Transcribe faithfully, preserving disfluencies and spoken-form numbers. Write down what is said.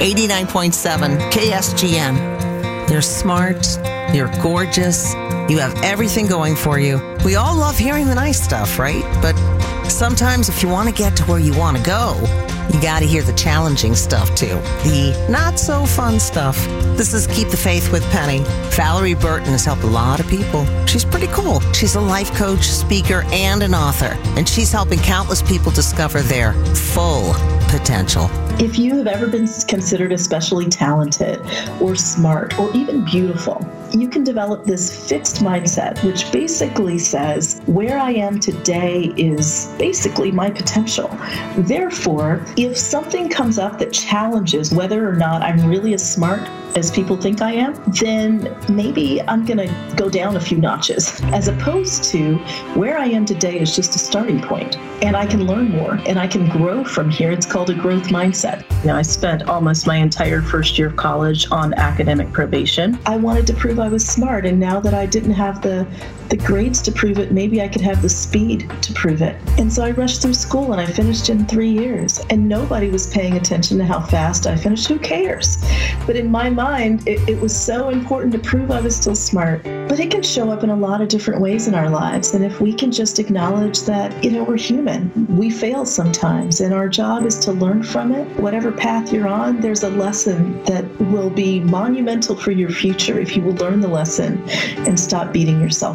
eighty-nine point seven K S G M. You're smart, you're gorgeous, you have everything going for you. We all love hearing the nice stuff, right? But sometimes if you want to get to where you want to go, you got to hear the challenging stuff too. The not so fun stuff. This is Keep the Faith with Penny. Valerie Burton has helped a lot of people. She's pretty cool. She's a life coach, speaker, and an author. And she's helping countless people discover their full potential. If you have ever been considered especially talented or smart or even beautiful, you can develop this fixed mindset, which basically says where I am today is basically my potential. Therefore, if something comes up that challenges whether or not I'm really as smart as people think I am, then maybe I'm going to go down a few notches, as opposed to where I am today is just a starting point, and I can learn more and I can grow from here. It's called a growth mindset. You know, I spent almost my entire first year of college on academic probation. I wanted to prove I was smart, and now that I didn't have the the grades to prove it, maybe I could have the speed to prove it. And so I rushed through school and I finished in three years. And nobody was paying attention to how fast I finished. Who cares? But in my mind, it, it was so important to prove I was still smart. But it can show up in a lot of different ways in our lives. And if we can just acknowledge that, you know, we're human. We fail sometimes, and our job is to learn from it. Whatever path you're on, there's a lesson that will be monumental for your future if you will learn the lesson and stop beating yourself